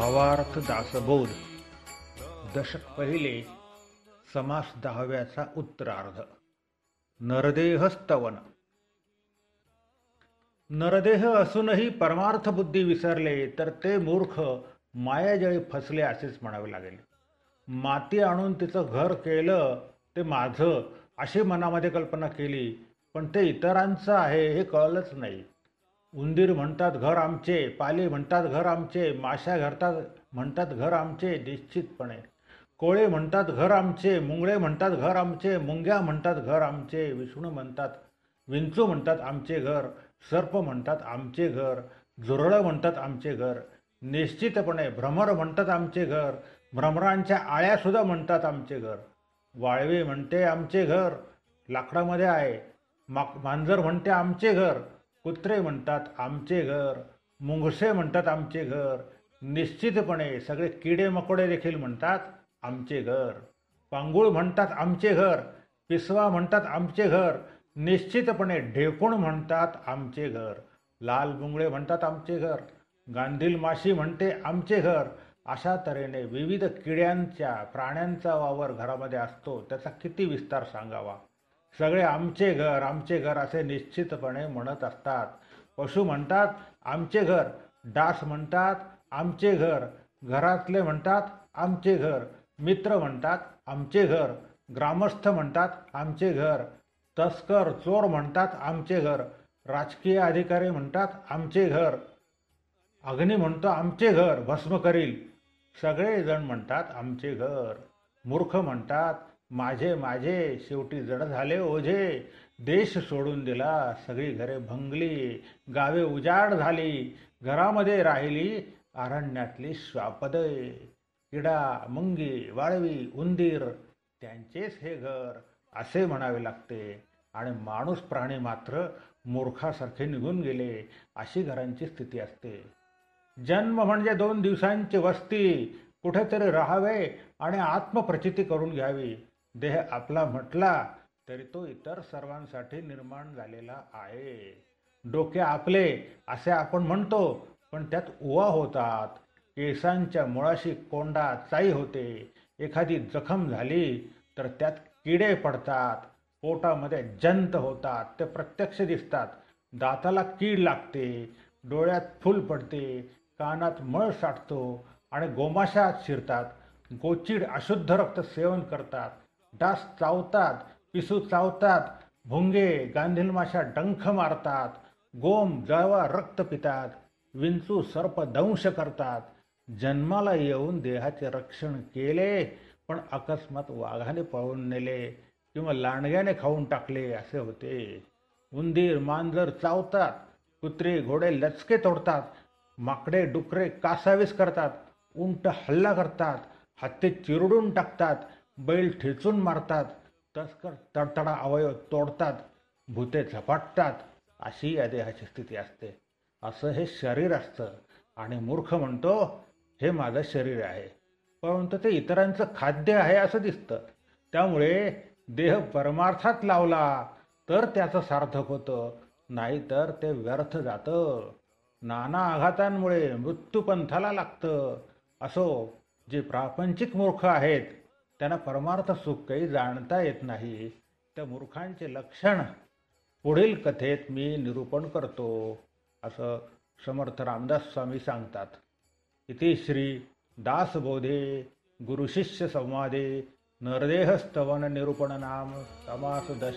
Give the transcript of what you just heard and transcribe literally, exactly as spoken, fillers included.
भावार्थ दासबोध दशक पहिले समास दहाव्याचा उत्तरार्ध. नरदेह स्तवन. नरदेह असूनही परमार्थ बुद्धी विसरले तर ते मूर्ख मायाजळी फसले असेच म्हणावे लागेल. माती आणून तिचं घर केलं ते माझं अशी मनामध्ये कल्पना केली, पण ते इतरांचं आहे हे कळलंच नाही. उंदीर म्हणतात घर आमचे, पाली म्हणतात घर आमचे, माश्या घरतात म्हणतात घर आमचे निश्चितपणे, कोळे म्हणतात घर आमचे, मुंगळे म्हणतात घर आमचे, मुंग्या म्हणतात घर आमचे, विष्णू म्हणतात, विंचू म्हणतात आमचे घर, सर्प म्हणतात आमचे घर, झुरळं म्हणतात आमचे घर, निश्चितपणे भ्रमर म्हणतात आमचे घर, भ्रमरांच्या आळ्यासुद्धा म्हणतात आमचे घर, वाळवी म्हणते आमचे घर लाकडामध्ये आहे, मा मांजर म्हणते आमचे घर, कुत्रे म्हणतात आमचे घर, मुंगसे म्हणतात आमचे घर, निश्चितपणे सगळे किडे मकोडे देखील म्हणतात आमचे घर, पांगुळ म्हणतात आमचे घर, पिसवा म्हणतात आमचे घर, निश्चितपणे ढेकूण म्हणतात आमचे घर, लाल मुंगळे म्हणतात आमचे घर, गांधील माशी म्हणते आमचे घर. अशा तऱ्हेने विविध किड्यांच्या प्राण्यांचा वावर घरामध्ये असतो. त्याचा किती विस्तार सांगावा. सगळे आमचे घर आमचे घर असे निश्चितपणे म्हणत असतात. पशु म्हणतात आमचे घर, डास म्हणतात आमचे घर, घरातले म्हणतात आमचे घर, मित्र म्हणतात आमचे घर, ग्रामस्थ म्हणतात आमचे घर, तस्कर चोर म्हणतात आमचे घर, राजकीय अधिकारी म्हणतात आमचे घर, अग्नी म्हणतो आमचे घर भस्म करील, सगळे जण म्हणतात आमचे घर. मूर्ख म्हणतात माझे माझे, शेवटी जड झाले ओझे, देश सोडून दिला, सगळी घरे भंगली, गावे उजाड झाली, घरामध्ये राहिली अरण्यातली श्वापदे, किडा मुंगी वाळवी उंदीर त्यांचेच हे घर असे म्हणावे लागते. आणि माणूस प्राणी मात्र मूर्खासारखे निघून गेले अशी घरांची स्थिती असते. जन्म म्हणजे दोन दिवसांची वस्ती, कुठेतरी राहावे आणि आत्मप्रचिती करून घ्यावी. देह आपला म्हटला तरी तो इतर सर्वांसाठी निर्माण झालेला आहे. डोके आपले असे आपण म्हणतो, पण त्यात उवा होतात, केसांच्या मुळाशी कोंडा चाई होते, एखादी जखम झाली तर त्यात किडे पडतात, पोटामध्ये जंत होतात, ते प्रत्यक्ष दिसतात, दाताला कीड लागते, डोळ्यात फूल पडते, कानात मळ साठतो आणि गोमाशा शिरतात, गोचीड अशुद्ध रक्त सेवन करतात, डास चावतात, पिसू चावतात, भुंगे गांधील माशा डंख मारतात, गोम जळवा रक्त पितात, विंचू सर्प दंश करतात. जन्माला येऊन देहाचे रक्षण केले, पण अकस्मात वाघाने पळवून नेले किंवा लांडग्याने खाऊन टाकले असे होते. उंदीर मांजर चावतात, कुत्रे घोडे लचके तोडतात, माकडे डुकरे कासावीस करतात, उंट हल्ला करतात, हत्ती चिरडून टाकतात, बैल ठेचून मारतात, तस्कर तडतडा अवयव तोडतात, भूते झपाटतात. अशी या देहाची स्थिती असते. असं हे शरीर असतं. आणि मूर्ख म्हणतो हे माझं शरीर आहे, परंतु ते इतरांचं खाद्य आहे असं दिसतं. त्यामुळे देह परमार्थात लावला तर त्याचं सार्थक होतं, नाहीतर ते व्यर्थ जातं. नाना आघातांमुळे मृत्यूपंथाला लागतं. असो, जे प्रापंचिक मूर्ख आहेत त्यांना परमार्थ सुख काही जाणता येत नाही. त्या मूर्खांचे लक्षण पुढील कथेत मी निरूपण करतो असं समर्थ रामदास स्वामी सांगतात. इति श्री दासबोधे गुरुशिष्य संवादे नरदेह स्तवन निरूपण नाम समास दश